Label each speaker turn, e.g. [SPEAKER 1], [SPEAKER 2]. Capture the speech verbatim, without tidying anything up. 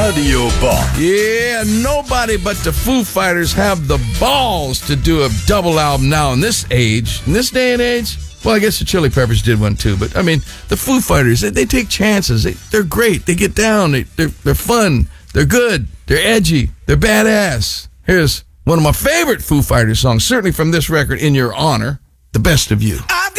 [SPEAKER 1] Radio Box.
[SPEAKER 2] Yeah, nobody but the Foo Fighters have the balls to do a double album now in this age, in this day and age. Well, I guess the Chili Peppers did one too, but I mean, the Foo Fighters, they, they take chances. They, they're great. They get down. They, they're, they're fun. They're good. They're edgy. They're badass. Here's one of my favorite Foo Fighters songs, certainly from this record, In Your Honor, The Best of You.
[SPEAKER 3] I've